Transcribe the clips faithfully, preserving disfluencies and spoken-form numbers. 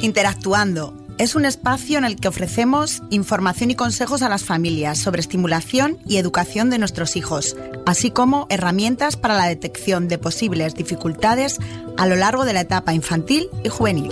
Interactuando es un espacio en el que ofrecemos información y consejos a las familias sobre estimulación y educación de nuestros hijos, así como herramientas para la detección de posibles dificultades a lo largo de la etapa infantil y juvenil.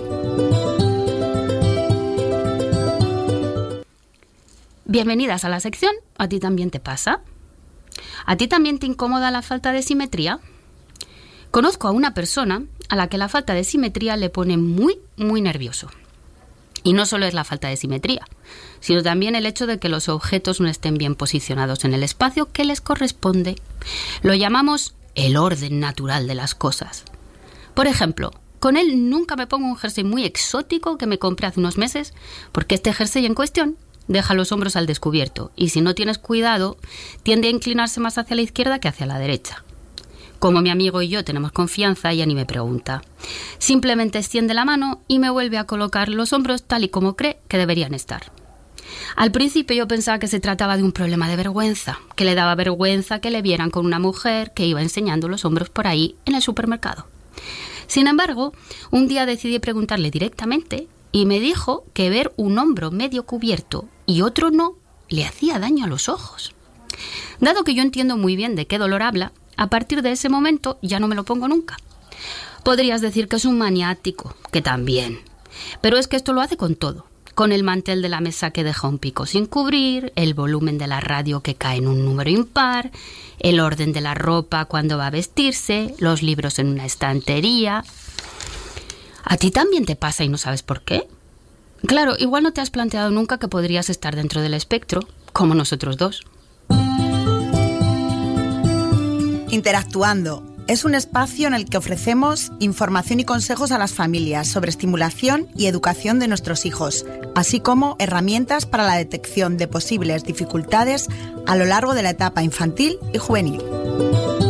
Bienvenidas a la sección ¿A ti también te pasa? ¿A ti también te incomoda la falta de simetría? Conozco a una persona a la que la falta de simetría le pone muy, muy nervioso. Y no solo es la falta de simetría, sino también el hecho de que los objetos no estén bien posicionados en el espacio que les corresponde. Lo llamamos el orden natural de las cosas. Por ejemplo, con él nunca me pongo un jersey muy exótico que me compré hace unos meses, porque este jersey en cuestión deja los hombros al descubierto y si no tienes cuidado, tiende a inclinarse más hacia la izquierda que hacia la derecha. Como mi amigo y yo tenemos confianza, ella ni me pregunta. Simplemente extiende la mano y me vuelve a colocar los hombros tal y como cree que deberían estar. Al principio yo pensaba que se trataba de un problema de vergüenza, que le daba vergüenza que le vieran con una mujer que iba enseñando los hombros por ahí en el supermercado. Sin embargo, un día decidí preguntarle directamente y me dijo que ver un hombro medio cubierto y otro no le hacía daño a los ojos. Dado que yo entiendo muy bien de qué dolor habla, a partir de ese momento ya no me lo pongo nunca. Podrías decir que es un maniático, que también. Pero es que esto lo hace con todo. Con el mantel de la mesa que deja un pico sin cubrir, el volumen de la radio que cae en un número impar, el orden de la ropa cuando va a vestirse, los libros en una estantería. ¿A ti también te pasa y no sabes por qué? Claro, igual no te has planteado nunca que podrías estar dentro del espectro, como nosotros dos. Interactuando es un espacio en el que ofrecemos información y consejos a las familias sobre estimulación y educación de nuestros hijos, así como herramientas para la detección de posibles dificultades a lo largo de la etapa infantil y juvenil.